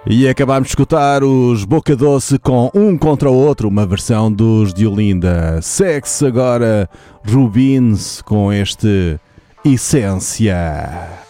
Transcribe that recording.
E acabámos de escutar os Boca Doce com Um Contra o Outro, uma versão dos de Olinda. Segue-se agora Rubins com este Essência.